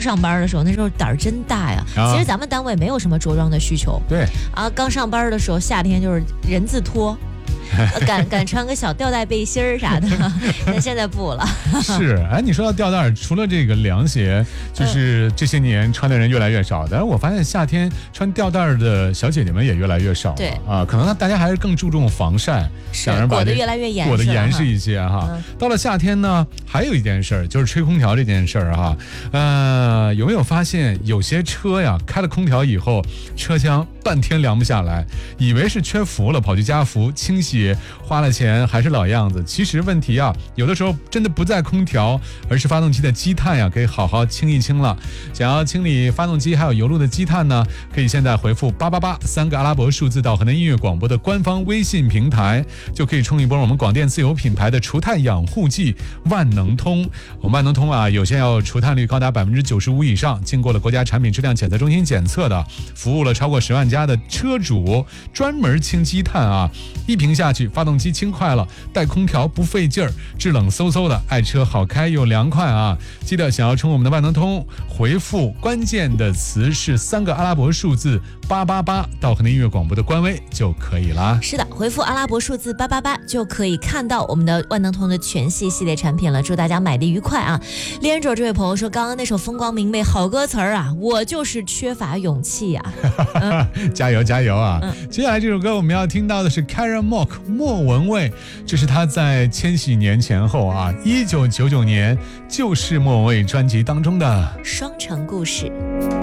上班的时候，那时候胆儿真大呀。其实咱们单位没有什么着装的需求。 对啊，刚上班的时候，夏天就是人字拖。敢穿个小吊带背心儿啥的，但现在不了。 是，哎，你说到吊带，除了这个凉鞋，就是这些年穿的人越来越少，但是我发现夏天穿吊带的小姐姐们也越来越少了。 对啊，可能大家还是更注重防晒， 是裹得越来越严， 裹得严实一些哈。到了夏天呢，还有一件事儿，就是吹空调这件事儿哈。有没有发现有些车呀，开了空调以后，车厢半天凉不下来，以为是缺氟了，跑去加氟清洗，花了钱还是老样子。其实问题啊，有的时候真的不在空调，而是发动机的积碳呀，可以好好清一清了。想要清理发动机还有油路的积碳呢，可以现在回复888，3个阿拉伯数字到河南音乐广播的官方微信平台，就可以冲一波我们广电自有品牌的除碳养护剂万能通。我们万能通啊，有些要除碳率高达95%以上，经过了国家产品质量检测中心检测的，服务了超过10万家的车主，专门清积碳啊。一瓶下去，发动机轻快了，带空调不费劲儿，制冷嗖嗖的，爱车好开又凉快啊！记得想要冲我们的万能通，回复关键的词是3个阿拉伯数字888到河南音乐广播的官微就可以啦。 是的，回复阿拉伯数字888就可以看到我们的万能通的全系列产品了。祝大家买的愉快啊！连着这位朋友说，刚刚那首风光明媚好歌词啊，我就是缺乏勇气啊。 加油加油啊！接下来这首歌我们要听到的是 Karen Mock 莫文蔚，这是他在千禧年前后啊，1999年就是莫文蔚专辑当中的双城故事。